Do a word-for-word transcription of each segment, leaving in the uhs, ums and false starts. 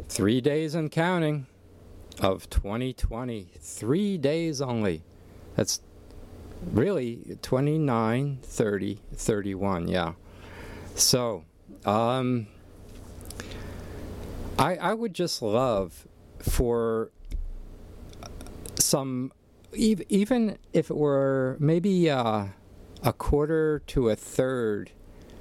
Three days and counting of twenty twenty. Three days only. That's really twenty-nine, thirty, thirty-one, yeah. So, um, I, I would just love for some, ev- even if it were maybe uh, a quarter to a third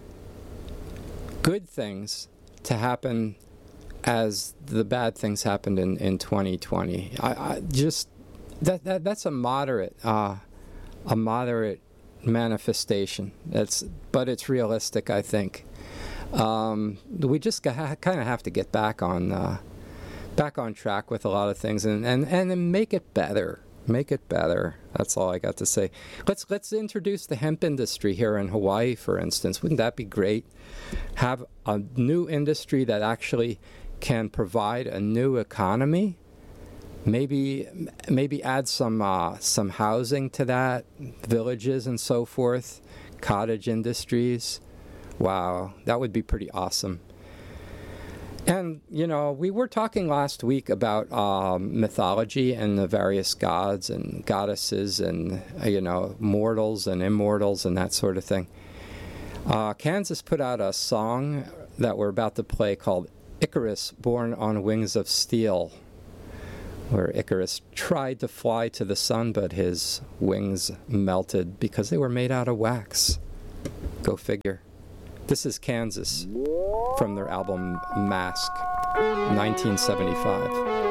good things to happen as the bad things happened in, in twenty twenty. I, I just, that, that that's a moderate, uh, a moderate manifestation. That's, but it's realistic, I think. Um, we just ha- kind of have to get back on, uh, back on track with a lot of things, and, and, and then make it better. Make it better. That's all I got to say. Let's let's introduce the hemp industry here in Hawaii, for instance. Wouldn't that be great? Have a new industry that actually can provide a new economy. Maybe maybe add some uh, some housing to that, villages and so forth, cottage industries. Wow, that would be pretty awesome. And, you know, we were talking last week about um, mythology and the various gods and goddesses and, uh, you know, mortals and immortals and that sort of thing. Uh, Kansas put out a song that we're about to play called Icarus, Born on Wings of Steel, where Icarus tried to fly to the sun, but his wings melted because they were made out of wax. Go figure. This is Kansas from their album Mask, nineteen seventy-five.